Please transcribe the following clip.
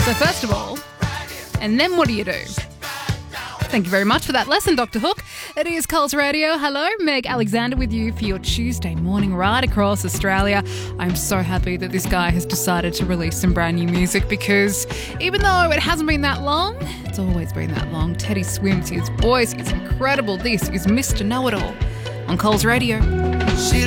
So first of all, and then what do you do? Thank you very much for that lesson, Dr. Hook. It is Coles Radio. Hello, Meg Alexander with you for your Tuesday morning ride across Australia. I'm so happy that this guy has decided to release some brand new music because even though it hasn't been that long, it's always been that long. Teddy Swims, his voice is incredible. This is Mr. Know-It-All on Coles Radio.